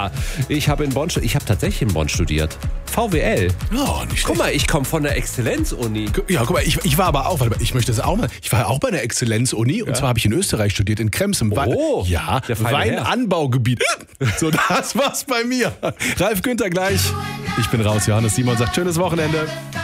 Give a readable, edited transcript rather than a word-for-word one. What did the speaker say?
Ja, ich habe tatsächlich in Bonn studiert. VWL. Ja, nicht schlecht. Guck mal, ich komme von der Exzellenzuni. Ja, guck mal, ich war aber auch, warte mal, ich möchte das auch mal. Ich war auch bei einer Exzellenzuni und zwar habe ich in Österreich studiert, in Krems im der feine Herr. Weinanbaugebiet. So, das war's bei mir. Ralf Günther gleich. Ich bin raus. Johannes Simon sagt schönes Wochenende.